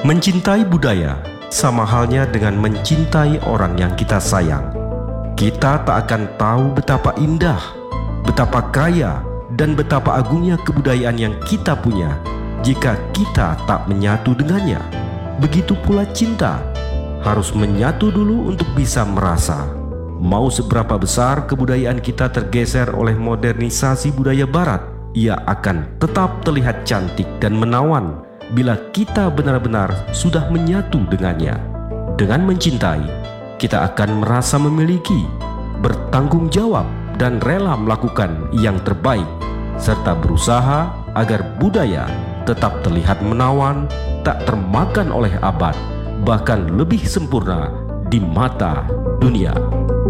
Mencintai budaya sama halnya dengan mencintai orang yang kita sayang. Kita tak akan tahu betapa indah, betapa kaya, dan betapa agungnya kebudayaan yang kita punya jika kita tak menyatu dengannya. Begitu pula cinta, harus menyatu dulu untuk bisa merasa. Mau seberapa besar kebudayaan kita tergeser oleh modernisasi budaya barat, ia akan tetap terlihat cantik dan menawan bila kita benar-benar sudah menyatu dengannya. Dengan mencintai, kita akan merasa memiliki, bertanggung jawab, dan rela melakukan yang terbaik, serta berusaha agar budaya tetap terlihat menawan, tak termakan oleh abad, bahkan lebih sempurna di mata dunia.